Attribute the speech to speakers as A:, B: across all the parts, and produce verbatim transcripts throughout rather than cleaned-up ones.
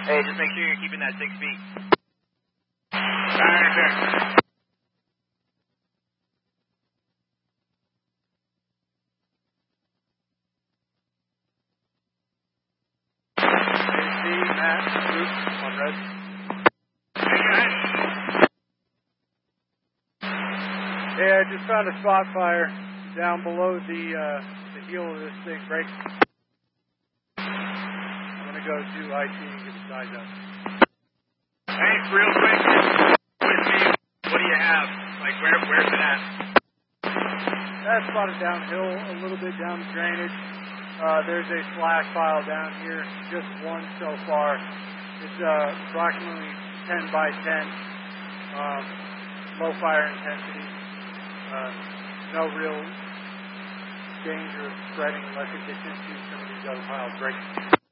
A: Hey, just make sure you're keeping that six feet.
B: Alright, sir.
C: Matt, group on red. Hey, I just found a spot fire down below the uh, the heel of this thing. Break. I'm gonna go to I T and get a size up.
B: Hey, real quick, with me, what do you have? Like, where where's it at?
C: That's spotted downhill, a little bit down the drainage. Uh, there's a flash pile down here, just one so far. It's uh, approximately ten by ten, um, low fire intensity. Uh, no real danger of spreading unless it gets into some of these other piles breaking.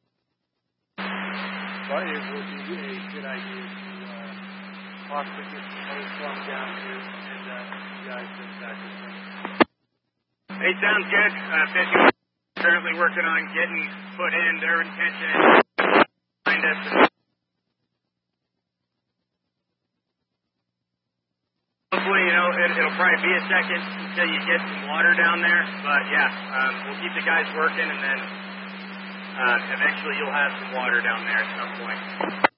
C: But it would be a good idea to uh, possibly get some hose flung down here and uh, you guys get back to the
B: Hey, sounds good. Uh, fifty currently working on getting put in. Their intention is to find us. Hopefully, you know, it, it'll probably be a second until you get some water down there. But, yeah, um, we'll keep the guys working, and then uh, eventually you'll have some water down there at some point.